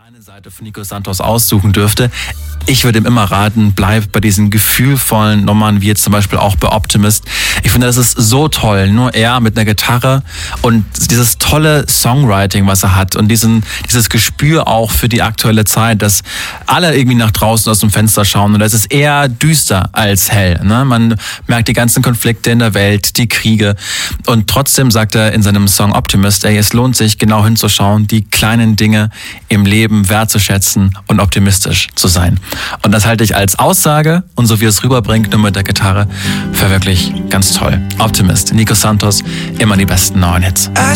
eine Seite von Nico Santos aussuchen dürfte, ich würde ihm immer raten, bleib bei diesen gefühlvollen Nummern, wie jetzt zum Beispiel auch bei Optimist. Ich finde, das ist so toll. Nur er mit einer Gitarre und dieses tolle Songwriting, was er hat und dieses Gespür auch für die aktuelle Zeit, dass alle irgendwie nach draußen aus dem Fenster schauen und es ist eher düster als hell. Ne? Man merkt die ganzen Konflikte in der Welt, die Kriege und trotzdem sagt er in seinem Song Optimist, es lohnt sich genau hinzuschauen, die kleinen Dinge im Leben wertzuschätzen und optimistisch zu sein. Und das halte ich als Aussage und so wie es rüberbringt, nur mit der Gitarre, für wirklich ganz toll. Optimist, Nico Santos, immer die besten neuen Hits.